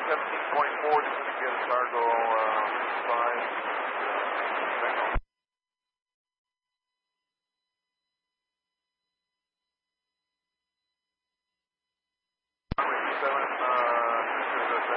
17.4, just going to get a cargo size.